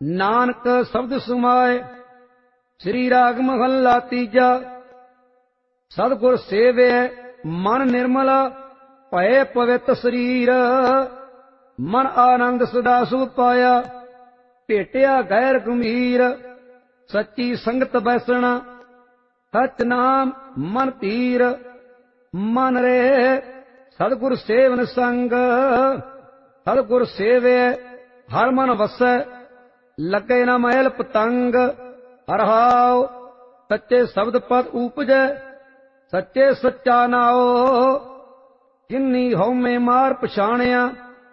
ਨਾਨਕ ਸ਼ਬਦ ਸੁਮਾਏ। ਸ੍ਰੀ ਰਾਗ ਮਹੱਲਾ ਤੀਜਾ। ਸਤਿਗੁਰ ਸੇਵਿਐ ਮਨ ਨਿਰਮਲ, ਭਏ ਪਵਿੱਤ ਸਰੀਰ। ਮਨ ਆਨੰਦ ਸਦਾ ਸੁਖ ਪਾਇਆ, ਭੇਟਿਆ ਗੈਰ ਗੰਭੀਰ। ਸੱਚੀ ਸੰਗਤ ਬੈਸਣਾ, ਸਚ ਨਾਮ ਮਨ ਧੀਰ। ਮਨ ਰੇ ਸਤਿਗੁਰ ਸੇਵਨ ਸੰਗ, ਸਤਿਗੁਰ ਸੇਵਿਐ ਹਰ ਮਨ ਵਸੈ। ਲੱਗੇ ਨਾ ਮਹਿਲ ਪਤੰਗ, ਰਹਾਉ ਸੱਚੇ ਸ਼ਬਦ ਪਦ ਊਪਜੈ। ਸੱਚੇ ਸੱਚਾ ਨਾਉ, ਜਿਨੀ ਹਉਮੈ ਮਾਰ ਪਛਾਣਿਆ।